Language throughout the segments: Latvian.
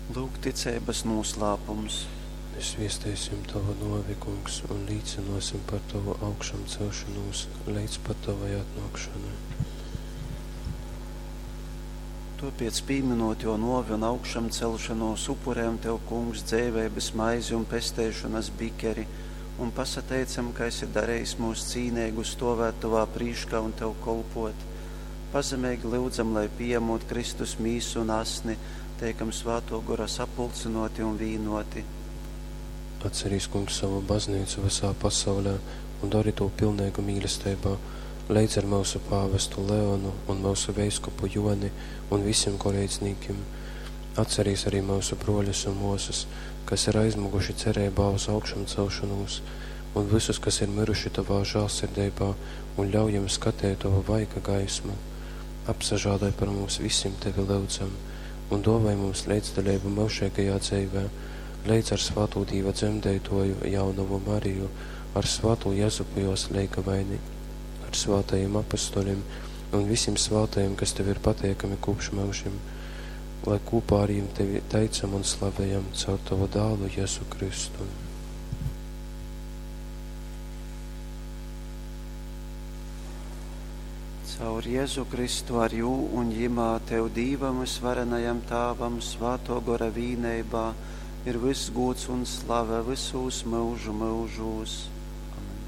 Lūk, ticības noslēpums. Mēs viestēsim Tavu novi, Kungs, un līdzinosim par Tavu augšām celšanos līdz pat Tavai atnākšanai. Topiet pieminot jo novi un augšām celšanos upurēm Tev, Kungs, dzēvības maizi un pestēšanas bikeri, un pasateicam, ka esi darējis mūs cīnēgu stovēt Tavā prīškā un Tev kolpot. Pazemīgi lūdzam, lai pieņemot Kristus mīsu un asni, teikam svāto gora sapulcinoti un vīnoti. Atcerīs, Kungs, savu baznīcu visā pasaulē un dari to pilnīgu mīlestībā, līdz ar mūsu pāvestu Leonu un mūsu veiskupu Joni un visiem kolēdzniekiem. Atcerīs arī mūsu broļus un mūsas, kas ir aizmuguši cerībā uz augšām celšanos, un visus, kas ir miruši Tavā žēlsirdībā, un ļaujam skatīt Tavu vaiga gaismu. Apsažādāj par mums visiem Tevi lūdzam, un dāvāj mums līdzdalību mūžīgajā dzīvē, līdz ar svāto Dieva dzemdētoju Jaunavu Mariju, ar svāto Jēzupu jos leikavaini, ar svātajiem apostoļiem un visiem svātajiem, kas Tev ir pateikami kopš mūžiem, lai kopā ar jiem Tevi teicam un slavējam caur Tavu dālu Jēzu Kristu. Caur Jēzu Kristu ar jū un jimā Tev Dīvam visvarenajam Tāvam svāto gora vīneibā ir viss gods un slava visos mūžu mūžos. Amen.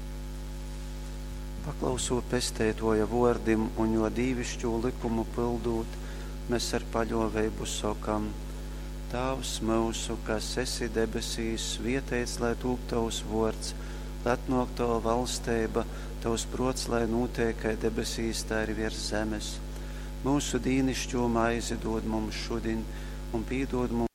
Paklausot pestētoja vordim un jo dīvišķo likumu pildūt, mēs ar paļoveibu sokam. Tāvs mūsu, kas esi debesīs, svietēts, lai tūp Tavs vords, lai atnāk Tava valsteiba, Tavs prots, lai notiek, kā debesīs, tā ir virs zemes. Mūsu dīnišķo maizi dod mums šodien un pīdod mums